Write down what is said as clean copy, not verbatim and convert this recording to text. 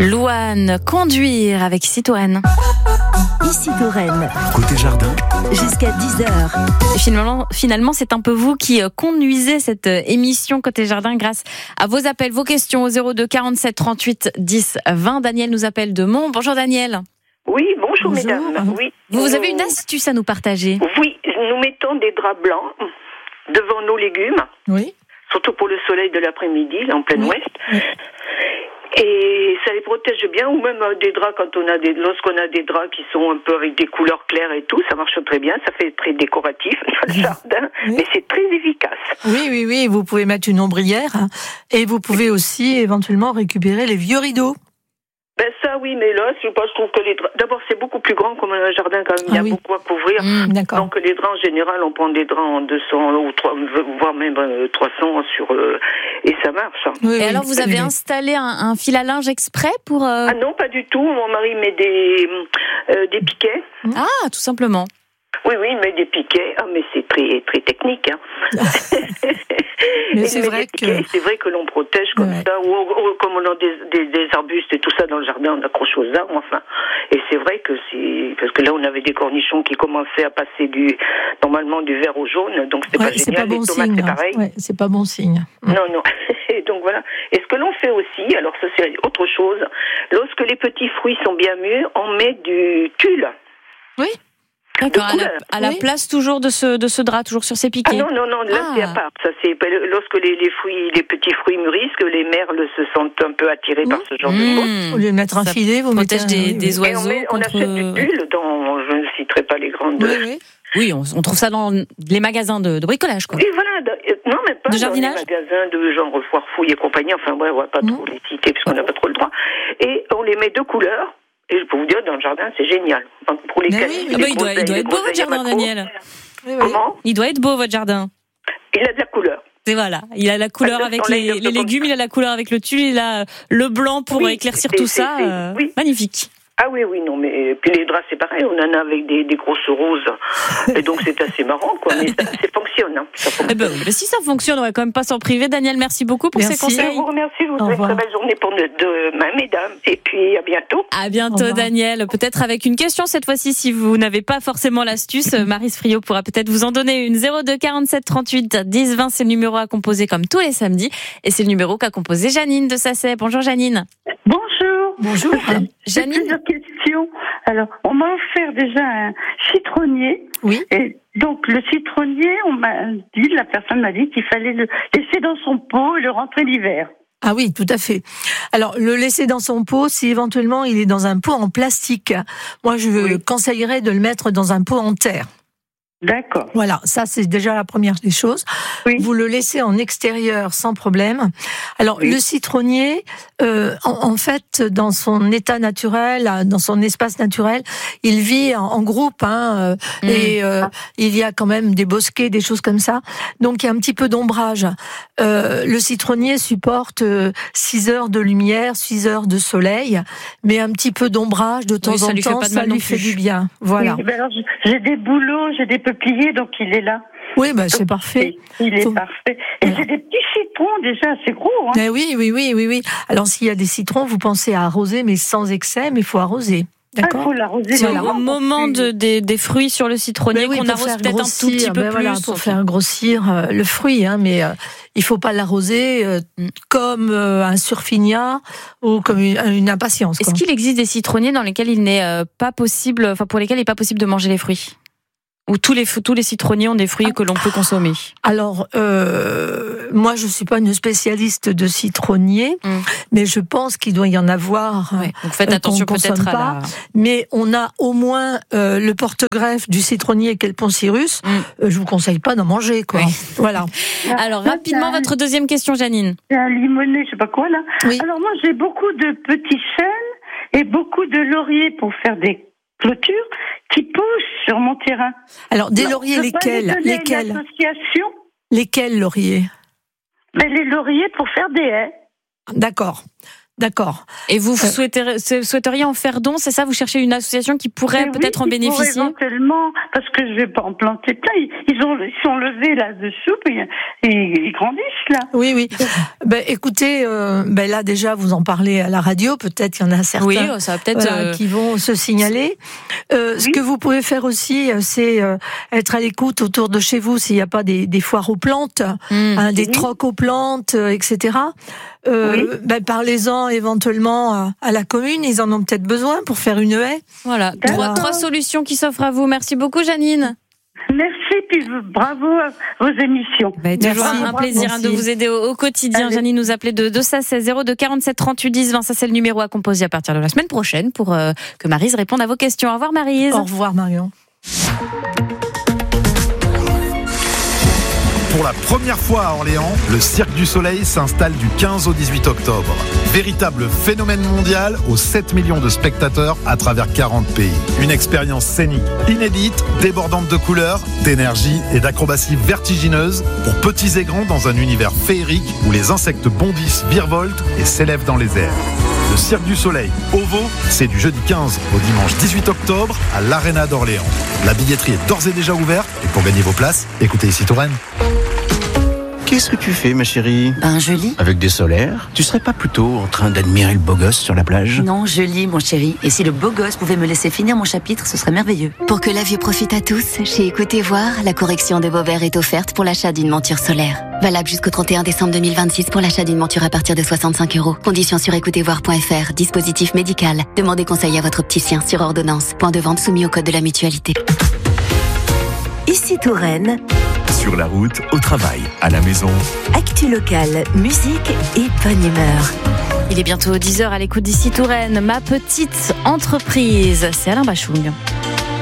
Louane, conduire avec Ici Touraine. Ici Touraine. Côté jardin. Jusqu'à 10h. Et finalement, c'est un peu vous qui conduisez cette émission Côté jardin grâce à vos appels, vos questions au 02 47 38 10 20. Daniel nous appelle de Mont. Bonjour Daniel. Oui, bonjour mesdames. Oui. Vous avez une astuce à nous partager. Oui, nous mettons des draps blancs devant nos légumes. Oui. Surtout pour le soleil de l'après-midi, là, en plein ouest. Oui. Et ça les protège bien, ou même des draps lorsqu'on a des draps qui sont un peu avec des couleurs claires et tout, ça marche très bien, ça fait très décoratif dans le jardin, mais c'est très efficace. Oui, vous pouvez mettre une ombrière et vous pouvez aussi éventuellement récupérer les vieux rideaux. Ben ça oui, mais là, je trouve que les draps, d'abord c'est beaucoup plus grand comme un jardin quand même, il y a beaucoup à couvrir. D'accord. Donc les draps en général, on prend des draps en 200 ou 300, voire même 300 et ça marche. Oui, et alors vous avez installé un fil à linge exprès pour Ah non, pas du tout. Mon mari met des piquets. Ah, tout simplement. Oui, il met des piquets. Ah, mais c'est très, très technique. Hein. Mais c'est vrai que l'on protège comme ça, ou comme on a des arbustes et tout ça dans le jardin, on accroche aux arbres, enfin. Et c'est vrai que parce que là, on avait des cornichons qui commençaient à passer normalement du vert au jaune, donc c'était pas génial. C'est pas bon les tomates, signe. c'est pareil. Ouais, c'est pas bon signe. Non. Et donc voilà. Et ce que l'on fait aussi, alors ça c'est autre chose, lorsque les petits fruits sont bien mûrs, on met du tulle. Oui. D'accord, à la place toujours de ce drap, toujours sur ses piquets. Ah non, là c'est à part. Ça, c'est lorsque les petits fruits mûrissent, que les merles se sentent un peu attirés par ce genre de choses. Au lieu de mettre un filet, vous mettez des oiseaux. On achète du tulle je ne citerai pas les grandes. Oui, on trouve ça dans les magasins de bricolage, quoi. Oui, voilà. Non, mais pas de dans jardinage. les magasins de genre Foire Fouille et compagnie. Enfin, on va pas trop les citer parce qu'on n'a pas trop le droit. Et on les met de couleurs. Et je peux vous dire, dans le jardin, c'est génial. Donc, pour les il doit être beau votre jardin, Daniel. Comment ? Il doit être beau votre jardin. Il a de la couleur. Et voilà, il a la couleur avec les légumes, il a la couleur avec le tulle, il a le blanc pour éclaircir tout ça. Magnifique. Ah oui, non, mais puis les draps, c'est pareil, on en a avec des grosses roses. Et donc, c'est assez marrant, quoi. Mais ça fonctionne. Hein. Si ça fonctionne, on va quand même pas s'en priver. Daniel, merci beaucoup pour ces conseils. Je vous remercie, je vous souhaite une très belle journée pour demain, mesdames. Et puis, à bientôt. À bientôt, Daniel. Peut-être avec une question cette fois-ci, si vous n'avez pas forcément l'astuce. Maryse Friot pourra peut-être vous en donner une. 02 47 38 10 20, c'est le numéro à composer comme tous les samedis. Et c'est le numéro qu'a composé Janine de Sacey. Bonjour, Janine. Bonjour. Janine. J'ai plusieurs questions. Alors, on m'a offert déjà un citronnier. Oui. Et donc, le citronnier, la personne m'a dit qu'il fallait le laisser dans son pot et le rentrer l'hiver. Ah oui, tout à fait. Alors, le laisser dans son pot, si éventuellement il est dans un pot en plastique, moi je conseillerais de le mettre dans un pot en terre. D'accord. Voilà, ça c'est déjà la première des choses. Oui. Vous le laissez en extérieur sans problème. Alors le citronnier, en fait, dans son état naturel, dans son espace naturel, il vit en groupe, et il y a quand même des bosquets, des choses comme ça. Donc il y a un petit peu d'ombrage. Le citronnier supporte 6 heures de lumière, 6 heures de soleil, mais un petit peu d'ombrage de temps en temps, ça lui fait du bien. Voilà. Oui, alors j'ai des bouleaux, j'ai des peupliers, donc il est là. Oui, c'est parfait. Il est parfait. Et j'ai des petits citrons déjà, c'est gros. Hein. Oui. Alors s'il y a des citrons, vous pensez à arroser, mais sans excès, mais il faut arroser. D'accord. Il faut l'arroser. C'est au moment des fruits sur le citronnier qu'on arrose peut-être un tout petit peu plus. Pour faire grossir le fruit, mais il faut pas l'arroser comme un surfignat ou comme une impatience. Est-ce qu'il existe des citronniers dans lesquels il n'est pas possible, pour lesquels il n'est pas possible de manger les fruits? Ou tous les citronniers ont des fruits que l'on peut consommer? Alors, moi, je suis pas une spécialiste de citronniers, mais je pense qu'il doit y en avoir. Donc faites attention peut-être à Mais on a au moins le porte-greffe du citronnier qu'est le Poncirus. Je vous conseille pas d'en manger, quoi. Voilà. Alors rapidement, votre deuxième question, Janine. C'est un limonné, je sais pas quoi là. Oui. Alors moi, j'ai beaucoup de petits chênes et beaucoup de lauriers pour faire des clôtures qui poussent sur mon terrain. Alors, des lauriers, lesquels? Lesquels lauriers? Les lauriers pour faire des haies. D'accord. D'accord. Et vous souhaiteriez en faire don, c'est ça? Vous cherchez une association qui pourrait peut-être en bénéficier? Éventuellement, parce que je vais pas en planter plein. Ils sont levés là-dessous, et ils grandissent là. Oui. Écoutez, là déjà vous en parlez à la radio, peut-être qu'il y en a certains ça va peut-être qui vont se signaler. Ce que vous pouvez faire aussi, c'est être à l'écoute autour de chez vous s'il n'y a pas des foires aux plantes, des trocs aux plantes, etc. Parlez-en éventuellement à la commune, ils en ont peut-être besoin pour faire une haie. Voilà, trois solutions qui s'offrent à vous. Merci beaucoup, Janine. Merci, puis bravo à vos émissions. Toujours un plaisir de vous aider au quotidien. Allez. Janine nous appelait de 216 02 47 38 10 20. Ça, c'est le numéro à composer à partir de la semaine prochaine pour que Maryse réponde à vos questions. Au revoir, Maryse. Au revoir, Marion. Pour la première fois à Orléans, le Cirque du Soleil s'installe du 15 au 18 octobre. Véritable phénomène mondial aux 7 millions de spectateurs à travers 40 pays. Une expérience scénique inédite, débordante de couleurs, d'énergie et d'acrobatie vertigineuse pour petits et grands dans un univers féerique où les insectes bondissent, virevoltent et s'élèvent dans les airs. Le Cirque du Soleil, OVO, c'est du jeudi 15 au dimanche 18 octobre à l'Arena d'Orléans. La billetterie est d'ores et déjà ouverte et pour gagner vos places, écoutez ici Touraine. Qu'est-ce que tu fais, ma chérie? Je lis. Avec des solaires? Tu serais pas plutôt en train d'admirer le beau gosse sur la plage? Non, je lis, mon chéri. Et si le beau gosse pouvait me laisser finir mon chapitre, ce serait merveilleux. Pour que la vue profite à tous, chez Écoutez Voir, la correction de vos verres est offerte pour l'achat d'une monture solaire. Valable jusqu'au 31 décembre 2026 pour l'achat d'une monture à partir de 65 €. Conditions sur écoutezvoir.fr. Dispositif médical. Demandez conseil à votre opticien sur ordonnance. Point de vente soumis au code de la mutualité. Ici Touraine. Sur la route, au travail, à la maison. Actu locale, musique et bonne humeur. Il est bientôt 10h à l'écoute d'ici Touraine. Ma petite entreprise, c'est Alain Bachung.